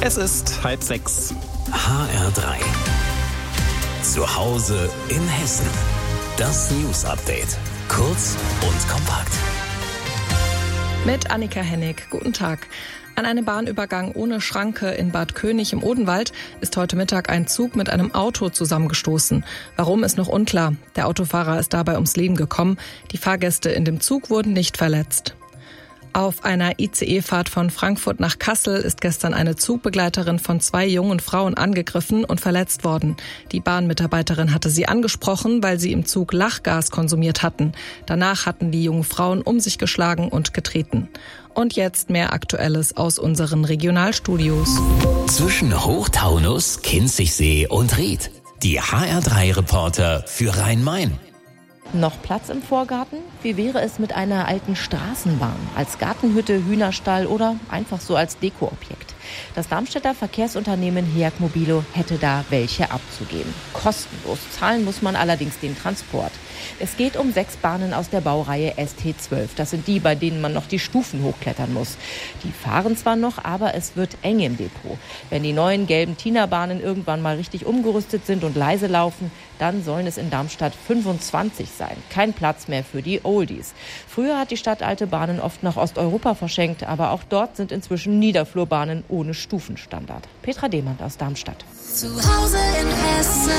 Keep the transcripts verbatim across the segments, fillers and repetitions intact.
Es ist halb sechs. H R drei. Zu Hause in Hessen. Das News Update. Kurz und kompakt. Mit Annika Hennig. Guten Tag. An einem Bahnübergang ohne Schranke in Bad König im Odenwald ist heute Mittag ein Zug mit einem Auto zusammengestoßen. Warum, ist noch unklar. Der Autofahrer ist dabei ums Leben gekommen. Die Fahrgäste in dem Zug wurden nicht verletzt. Auf einer I C E-Fahrt von Frankfurt nach Kassel ist gestern eine Zugbegleiterin von zwei jungen Frauen angegriffen und verletzt worden. Die Bahnmitarbeiterin hatte sie angesprochen, weil sie im Zug Lachgas konsumiert hatten. Danach hatten die jungen Frauen um sich geschlagen und getreten. Und jetzt mehr Aktuelles aus unseren Regionalstudios. Zwischen Hochtaunus, Kinzigsee und Ried. Die H R drei Reporter für Rhein-Main. Noch Platz im Vorgarten? Wie wäre es mit einer alten Straßenbahn? Als Gartenhütte, Hühnerstall oder einfach so als Dekoobjekt? Das Darmstädter Verkehrsunternehmen Heag Mobilo hätte da welche abzugeben. Kostenlos. Zahlen muss man allerdings den Transport. Es geht um sechs Bahnen aus der Baureihe S T zwölf. Das sind die, bei denen man noch die Stufen hochklettern muss. Die fahren zwar noch, aber es wird eng im Depot. Wenn die neuen gelben Tina-Bahnen irgendwann mal richtig umgerüstet sind und leise laufen, dann sollen es in Darmstadt fünfundzwanzig sein. Kein Platz mehr für die Oldies. Früher hat die Stadt alte Bahnen oft nach Osteuropa verschenkt, aber auch dort sind inzwischen Niederflurbahnen ohne Stufenstandard. Petra Demand aus Darmstadt. Zu Hause in Hessen.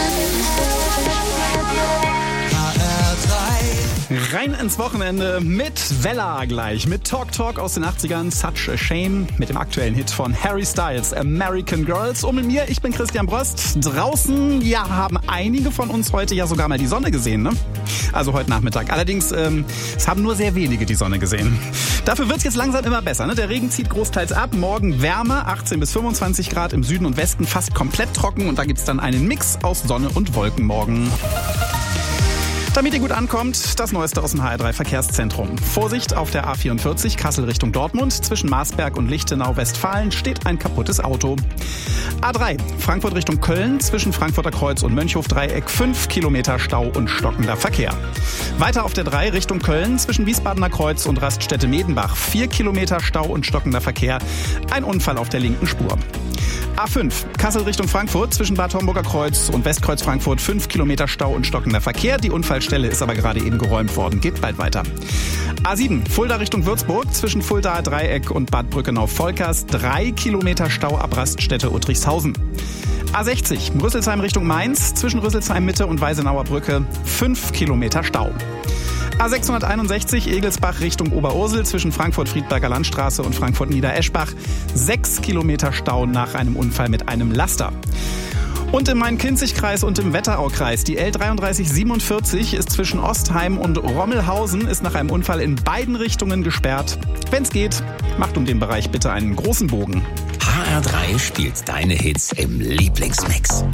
Rein ins Wochenende mit Vella gleich. Mit Talk Talk aus den achtzigern, Such a Shame. Mit dem aktuellen Hit von Harry Styles, American Girls. Und mit mir, ich bin Christian Brost. Draußen, ja, haben einige von uns heute ja sogar mal die Sonne gesehen, ne? Also heute Nachmittag. Allerdings, ähm, es haben nur sehr wenige die Sonne gesehen. Dafür wird es jetzt langsam immer besser, ne? Der Regen zieht großteils ab. Morgen Wärme, achtzehn bis fünfundzwanzig Grad. Im Süden und Westen fast komplett trocken. Und da gibt's dann einen Mix aus Sonne und Wolken morgen. Damit ihr gut ankommt, das Neueste aus dem H R drei Verkehrszentrum. Vorsicht auf der A vierundvierzig, Kassel Richtung Dortmund. Zwischen Marsberg und Lichtenau, Westfalen, steht ein kaputtes Auto. A drei, Frankfurt Richtung Köln. Zwischen Frankfurter Kreuz und Mönchhof-Dreieck fünf Kilometer Stau und stockender Verkehr. Weiter auf der drei Richtung Köln. Zwischen Wiesbadener Kreuz und Raststätte Medenbach vier Kilometer Stau und stockender Verkehr. Ein Unfall auf der linken Spur. A fünf, Kassel Richtung Frankfurt, zwischen Bad Homburger Kreuz und Westkreuz Frankfurt fünf Kilometer Stau und stockender Verkehr. Die Unfallstelle ist aber gerade eben geräumt worden, geht bald weiter. A sieben, Fulda Richtung Würzburg, zwischen Fuldaer Dreieck und Bad Brückenau-Volkers drei Kilometer Stau ab Raststätte Uttrichshausen. A sechzig, Rüsselsheim Richtung Mainz, zwischen Rüsselsheim Mitte und Weisenauer Brücke fünf Kilometer Stau. A sechshunderteinundsechzig, Egelsbach Richtung Oberursel, zwischen Frankfurt-Friedberger Landstraße und Frankfurt-Niedereschbach sechs Kilometer Stau nach einem Unfall mit einem Laster. Und im Main-Kinzig-Kreis und im Wetteraukreis. Die L dreiunddreißig siebenundvierzig ist zwischen Ostheim und Rommelhausen, ist nach einem Unfall in beiden Richtungen gesperrt. Wenn's geht, macht um den Bereich bitte einen großen Bogen. H R drei spielt deine Hits im Lieblingsmix.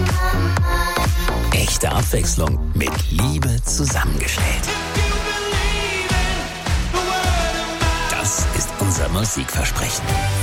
Echte Abwechslung mit Liebe zusammengestellt. Das ist unser Musikversprechen.